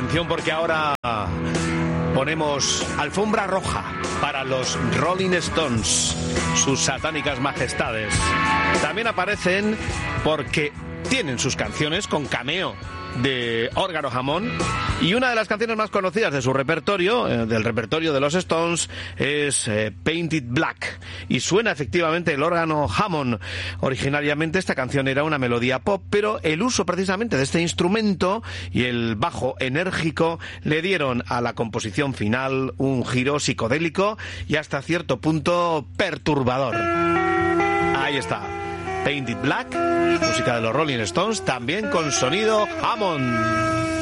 Atención, porque ahora ponemos alfombra roja para los Rolling Stones, sus satánicas majestades. También aparecen porque tienen sus canciones con cameo de órgano Hammond, y una de las canciones más conocidas de su repertorio, del repertorio de los Stones, es Painted Black, y suena efectivamente el órgano Hammond. Originariamente esta canción era una melodía pop, pero el uso precisamente de este instrumento y el bajo enérgico le dieron a la composición final un giro psicodélico y hasta cierto punto perturbador. Ahí está, Painted Black, música de los Rolling Stones, también con sonido Hammond.